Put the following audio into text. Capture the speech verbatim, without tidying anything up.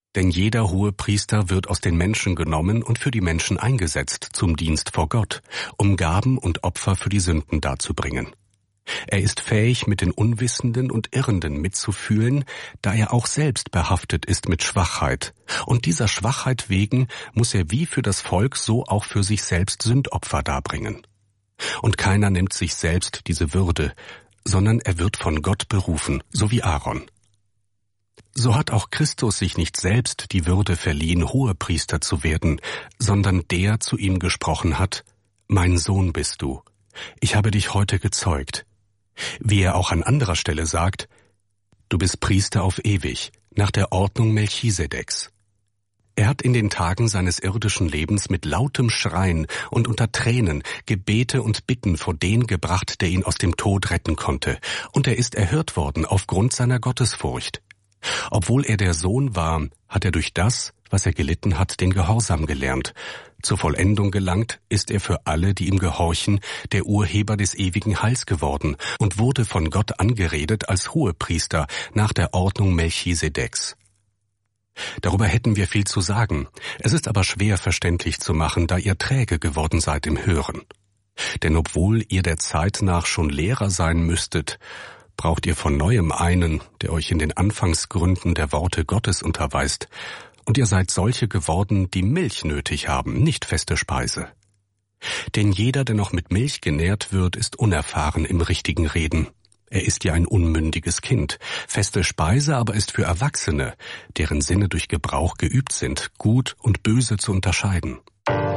Denn jeder Hohepriester wird aus den Menschen genommen und für die Menschen eingesetzt zum Dienst vor Gott, um Gaben und Opfer für die Sünden darzubringen. Er ist fähig, mit den Unwissenden und Irrenden mitzufühlen, da er auch selbst behaftet ist mit Schwachheit. Und dieser Schwachheit wegen muss er wie für das Volk so auch für sich selbst Sündopfer darbringen. Und keiner nimmt sich selbst diese Würde, sondern er wird von Gott berufen, so wie Aaron. So hat auch Christus sich nicht selbst die Würde verliehen, Hohepriester zu werden, sondern der zu ihm gesprochen hat: Mein Sohn bist du, ich habe dich heute gezeugt. Wie er auch an anderer Stelle sagt: Du bist Priester auf ewig, nach der Ordnung Melchisedeks. Er hat in den Tagen seines irdischen Lebens mit lautem Schreien und unter Tränen Gebete und Bitten vor den gebracht, der ihn aus dem Tod retten konnte, und er ist erhört worden aufgrund seiner Gottesfurcht. Obwohl er der Sohn war, hat er durch das, was er gelitten hat, den Gehorsam gelernt. Zur Vollendung gelangt ist er für alle, die ihm gehorchen, der Urheber des ewigen Heils geworden und wurde von Gott angeredet als Hohepriester nach der Ordnung Melchisedeks. Darüber hätten wir viel zu sagen, es ist aber schwer verständlich zu machen, da ihr träge geworden seid im Hören. Denn obwohl ihr der Zeit nach schon Lehrer sein müsstet, braucht ihr von Neuem einen, der euch in den Anfangsgründen der Worte Gottes unterweist, und ihr seid solche geworden, die Milch nötig haben, nicht feste Speise. Denn jeder, der noch mit Milch genährt wird, ist unerfahren im richtigen Reden. Er ist ja ein unmündiges Kind. Feste Speise aber ist für Erwachsene, deren Sinne durch Gebrauch geübt sind, gut und böse zu unterscheiden.